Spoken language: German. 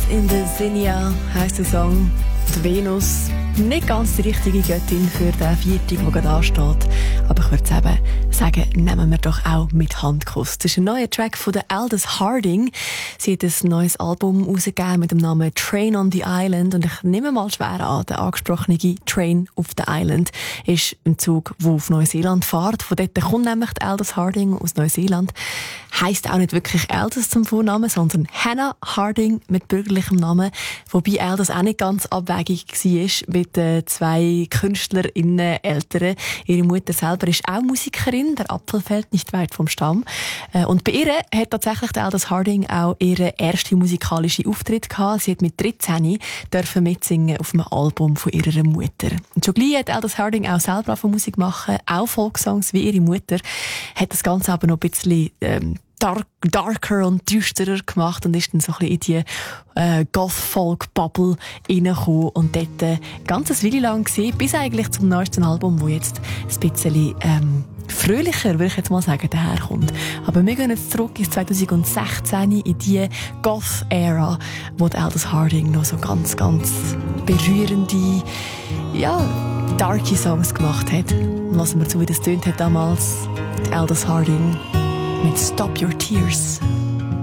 in the Zinnia heisst der Song. Die Venus, nicht ganz die richtige Göttin für den Viertag, der gerade ansteht. Aber ich würde eben sagen, nehmen wir doch auch mit Handkuss. Das ist ein neuer Track von der Aldous Harding. Sie hat ein neues Album rausgegeben mit dem Namen Train on the Island. Und ich nehme mal schwer an, der angesprochene Train of the Island ist ein Zug, der auf Neuseeland fährt. Von dort kommt nämlich die Aldous Harding aus Neuseeland. Heisst auch nicht wirklich Aldous zum Vornamen, sondern Hannah Harding mit bürgerlichem Namen. Wobei Aldous auch nicht ganz abwegig war mit zwei KünstlerInnen Älteren. Ihre Mutter selber ist auch Musikerin, der Apfel fällt nicht weit vom Stamm. Und bei ihr hat tatsächlich die Aldous Harding auch ihren ersten musikalischen Auftritt gehabt. Sie hat mit 13 dürfen mitsingen auf einem Album von ihrer Mutter. Und schon gleich hat Aldous Harding auch selber Musik machen, auch Folksongs wie ihre Mutter. Hat das Ganze aber noch ein bisschen darker und düsterer gemacht und ist dann so ein bisschen in die Goth-Folk-Bubble reingekommen und dort ganz eine Weile lang gewesen, bis eigentlich zum neuesten Album, wo jetzt ein bisschen fröhlicher, würde ich jetzt mal sagen, daherkommt. Aber wir gehen jetzt zurück ins 2016 in die Goth-Ära, wo die Aldous Harding noch so ganz, ganz berührende, darke Songs gemacht hat. Lassen wir zu, wie das tönt hat damals. Die Aldous Harding mit Stop Your Tears.